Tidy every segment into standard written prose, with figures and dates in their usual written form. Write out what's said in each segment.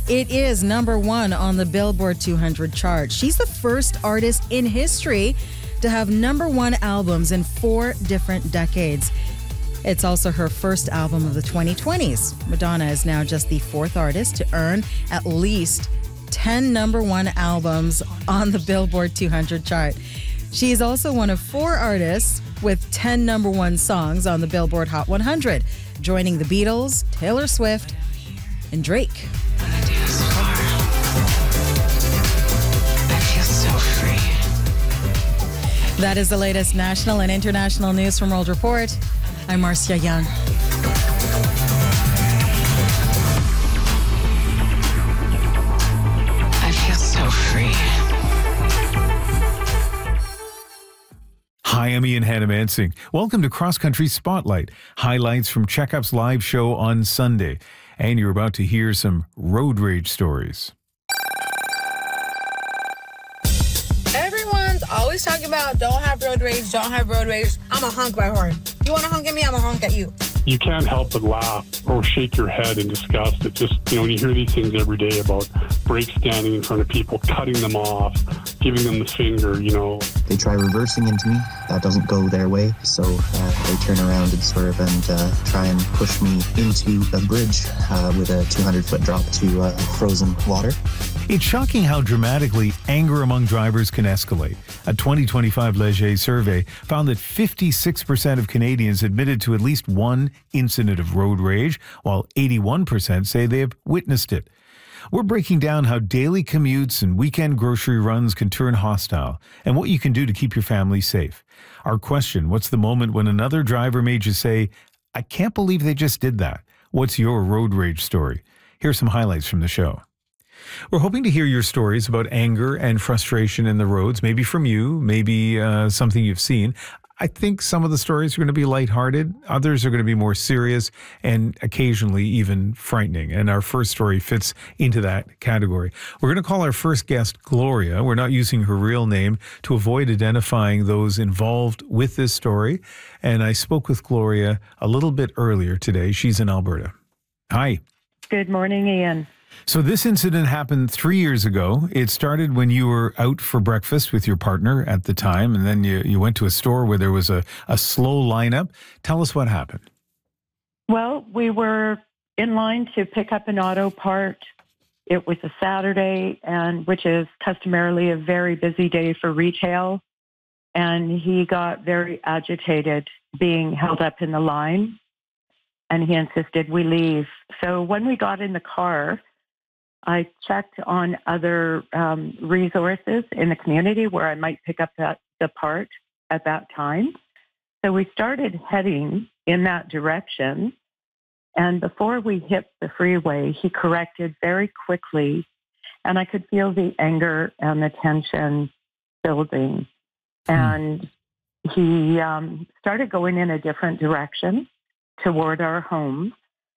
It is number one on the Billboard 200 chart. She's the first artist in history to have number one albums in 4 different decades. It's also her first album of the 2020s. Madonna is now just the 4th artist to earn at least 10 number one albums on the Billboard 200 chart. She is also one of 4 artists with 10 number one songs on the Billboard Hot 100, joining the Beatles, Taylor Swift, and Drake. That is the latest national and international news from World Report. I'm Marcia Young. I feel so free. Hi, I'm Ian Hannah-Mansing. Welcome to Cross Country Spotlight, highlights from Checkup's live show on Sunday. And you're about to hear some road rage stories. Everyone's always talking about don't have road rage, don't have road rage. I'm a honk my horn. You want to honk at me, I'm a honk at you. You can't help but laugh or shake your head in disgust. It's just, when you hear these things every day about brakes standing in front of people, cutting them off, giving them the finger, They try reversing into me. That doesn't go their way. So they turn around and swerve and try and push me into a bridge with a 200-foot drop to frozen water. It's shocking how dramatically anger among drivers can escalate. A 2025 Leger survey found that 56% of Canadians admitted to at least one incident of road rage, while 81% say they have witnessed it. We're breaking down how daily commutes and weekend grocery runs can turn hostile and what you can do to keep your family safe. Our question, what's the moment when another driver made you say, I can't believe they just did that? What's your road rage story? Here's some highlights from the show. We're hoping to hear your stories about anger and frustration in the roads, maybe from you, maybe something you've seen. I think some of the stories are going to be lighthearted. Others are going to be more serious and occasionally even frightening. And our first story fits into that category. We're going to call our first guest Gloria. We're not using her real name to avoid identifying those involved with this story. And I spoke with Gloria a little bit earlier today. She's in Alberta. Hi. Good morning, Ian. So this incident happened 3 years ago. It started when you were out for breakfast with your partner at the time, and then you went to a store where there was a slow lineup. Tell us what happened. Well, we were in line to pick up an auto part. It was a Saturday, and which is customarily a very busy day for retail. And he got very agitated being held up in the line, and he insisted we leave. So when we got in the car, I checked on other resources in the community where I might pick up the part at that time. So we started heading in that direction. And before we hit the freeway, he corrected very quickly. And I could feel the anger and the tension building. And he started going in a different direction toward our home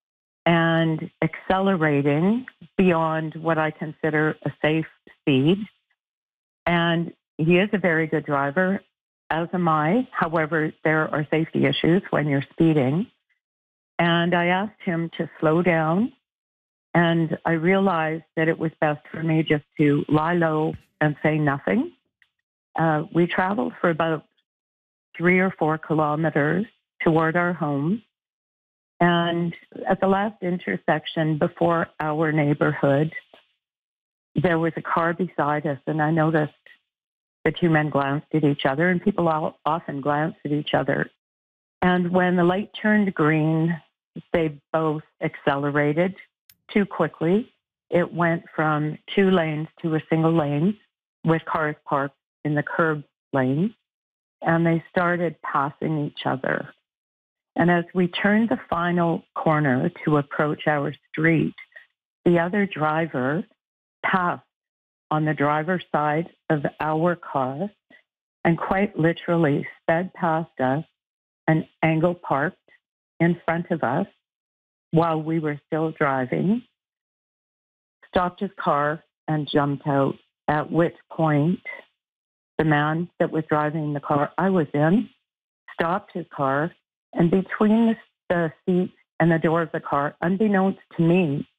and accelerating beyond what I consider a safe speed. And he is a very good driver, as am I. However, there are safety issues when you're speeding. And I asked him to slow down, and I realized that it was best for me just to lie low and say nothing. We traveled for about 3 or 4 kilometers toward our home. And at the last intersection before our neighborhood, there was a car beside us, and I noticed the 2 men glanced at each other, and people often glance at each other. And when the light turned green, they both accelerated too quickly. It went from 2 lanes to a single lane with cars parked in the curb lane, and they started passing each other. And as we turned the final corner to approach our street, the other driver passed on the driver's side of our car and quite literally sped past us and angle parked in front of us while we were still driving, stopped his car and jumped out, at which point the man that was driving the car I was in stopped his car, and between the seat and the door of the car, unbeknownst to me,